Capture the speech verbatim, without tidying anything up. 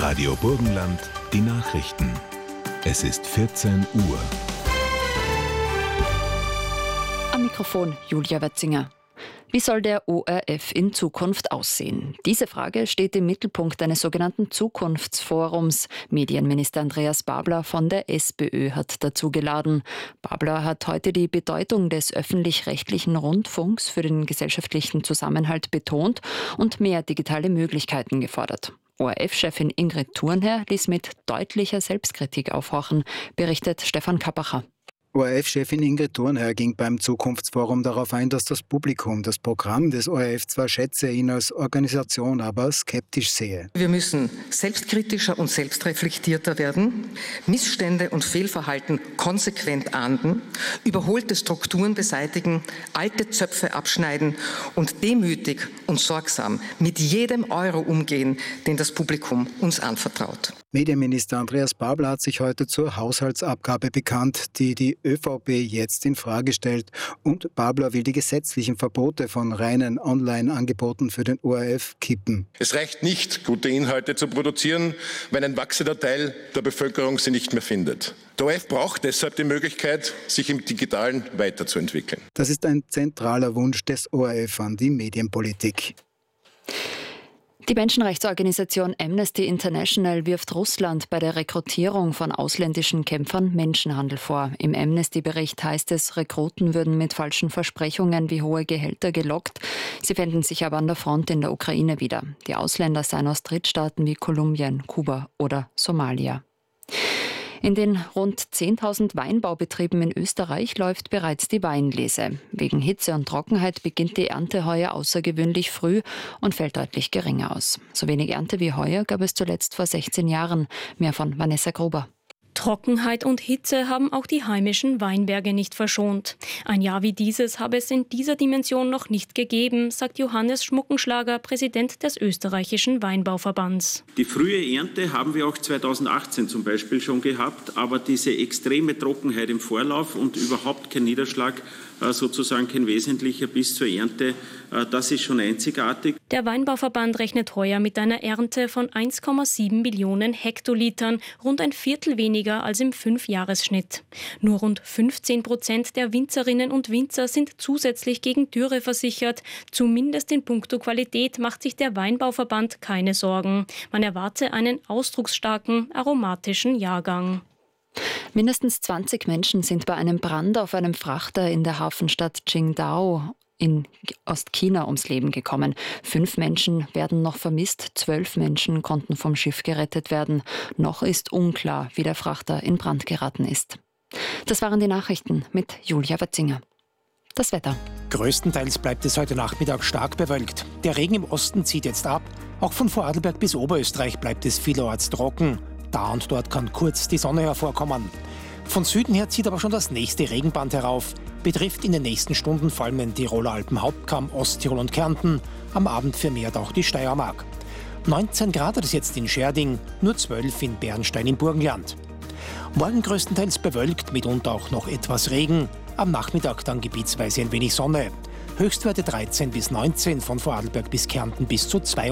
Radio Burgenland, die Nachrichten. Es ist vierzehn Uhr. Am Mikrofon Julia Wetzinger. Wie soll der O R F in Zukunft aussehen? Diese Frage steht im Mittelpunkt eines sogenannten Zukunftsforums. Medienminister Andreas Babler von der SPÖ hat dazu geladen. Babler hat heute die Bedeutung des öffentlich-rechtlichen Rundfunks für den gesellschaftlichen Zusammenhalt betont und mehr digitale Möglichkeiten gefordert. O R F-Chefin Ingrid Thurnherr ließ mit deutlicher Selbstkritik aufhorchen, berichtet Stefan Kappacher. O R F-Chefin Ingrid Thurnherr ging beim Zukunftsforum darauf ein, dass das Publikum das Programm des O R F zwar schätze, ihn als Organisation aber skeptisch sehe. Wir müssen selbstkritischer und selbstreflektierter werden, Missstände und Fehlverhalten konsequent ahnden, überholte Strukturen beseitigen, alte Zöpfe abschneiden und demütig und sorgsam mit jedem Euro umgehen, den das Publikum uns anvertraut. Medienminister Andreas Babler hat sich heute zur Haushaltsabgabe bekannt, die die ÖVP jetzt in Frage stellt. Und Babler will die gesetzlichen Verbote von reinen Online-Angeboten für den O R F kippen. Es reicht nicht, gute Inhalte zu produzieren, wenn ein wachsender Teil der Bevölkerung sie nicht mehr findet. Der O R F braucht deshalb die Möglichkeit, sich im Digitalen weiterzuentwickeln. Das ist ein zentraler Wunsch des O R F an die Medienpolitik. Die Menschenrechtsorganisation Amnesty International wirft Russland bei der Rekrutierung von ausländischen Kämpfern Menschenhandel vor. Im Amnesty-Bericht heißt es, Rekruten würden mit falschen Versprechungen wie hohe Gehälter gelockt. Sie fänden sich aber an der Front in der Ukraine wieder. Die Ausländer seien aus Drittstaaten wie Kolumbien, Kuba oder Somalia. In den rund zehntausend Weinbaubetrieben in Österreich läuft bereits die Weinlese. Wegen Hitze und Trockenheit beginnt die Ernte heuer außergewöhnlich früh und fällt deutlich geringer aus. So wenig Ernte wie heuer gab es zuletzt vor sechzehn Jahren. Mehr von Vanessa Gruber. Trockenheit und Hitze haben auch die heimischen Weinberge nicht verschont. Ein Jahr wie dieses habe es in dieser Dimension noch nicht gegeben, sagt Johannes Schmuckenschlager, Präsident des österreichischen Weinbauverbands. Die frühe Ernte haben wir auch zweitausendachtzehn zum Beispiel schon gehabt, aber diese extreme Trockenheit im Vorlauf und überhaupt kein Niederschlag, sozusagen kein wesentlicher bis zur Ernte, das ist schon einzigartig. Der Weinbauverband rechnet heuer mit einer Ernte von eins Komma sieben Millionen Hektolitern, rund ein Viertel weniger als im Fünfjahresschnitt. Nur rund fünfzehn Prozent der Winzerinnen und Winzer sind zusätzlich gegen Dürre versichert. Zumindest in puncto Qualität macht sich der Weinbauverband keine Sorgen. Man erwarte einen ausdrucksstarken, aromatischen Jahrgang. Mindestens zwanzig Menschen sind bei einem Brand auf einem Frachter in der Hafenstadt Qingdao in Ostchina ums Leben gekommen. Fünf Menschen werden noch vermisst, zwölf Menschen konnten vom Schiff gerettet werden. Noch ist unklar, wie der Frachter in Brand geraten ist. Das waren die Nachrichten mit Julia Wetzinger. Das Wetter. Größtenteils bleibt es heute Nachmittag stark bewölkt. Der Regen im Osten zieht jetzt ab. Auch von Vorarlberg bis Oberösterreich bleibt es vielerorts trocken. Da und dort kann kurz die Sonne hervorkommen. Von Süden her zieht aber schon das nächste Regenband herauf. Betrifft in den nächsten Stunden vor allem den Tiroler Alpenhauptkamm, Osttirol und Kärnten. Am Abend vermehrt auch die Steiermark. neunzehn Grad hat es jetzt in Scherding, nur zwölf in Bernstein im Burgenland. Morgen größtenteils bewölkt, mitunter auch noch etwas Regen. Am Nachmittag dann gebietsweise ein wenig Sonne. Höchstwerte dreizehn bis neunzehn, von Vorarlberg bis Kärnten bis zu zwei.